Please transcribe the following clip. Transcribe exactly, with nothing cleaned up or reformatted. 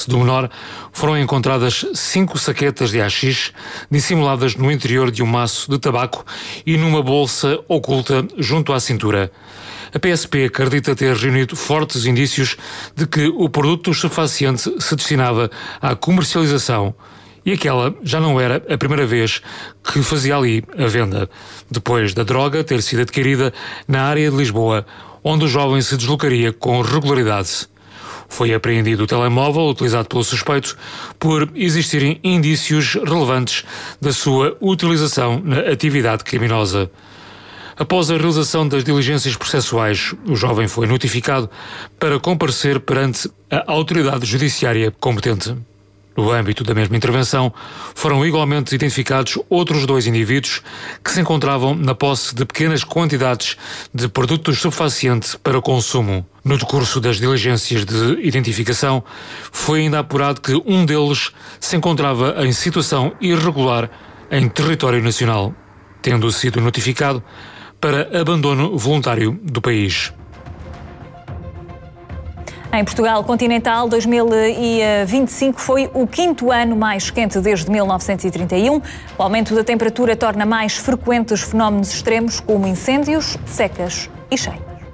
posse do menor, foram encontradas cinco saquetas de haxixe dissimuladas no interior de um maço de tabaco e numa bolsa oculta junto à cintura. A P S P acredita ter reunido fortes indícios de que o produto estupefaciente se destinava à comercialização e aquela já não era a primeira vez que fazia ali a venda, depois da droga ter sido adquirida na área de Lisboa, onde o jovem se deslocaria com regularidade. Foi apreendido o telemóvel utilizado pelo suspeito por existirem indícios relevantes da sua utilização na atividade criminosa. Após a realização das diligências processuais, o jovem foi notificado para comparecer perante a autoridade judiciária competente. No âmbito da mesma intervenção, foram igualmente identificados outros dois indivíduos que se encontravam na posse de pequenas quantidades de produto estupefaciente para consumo. No decurso das diligências de identificação, foi ainda apurado que um deles se encontrava em situação irregular em território nacional, tendo sido notificado para abandono voluntário do país. Em Portugal continental, dois mil e vinte e cinco foi o quinto ano mais quente desde mil novecentos e trinta e um. O aumento da temperatura torna mais frequentes fenómenos extremos como incêndios, secas e cheias.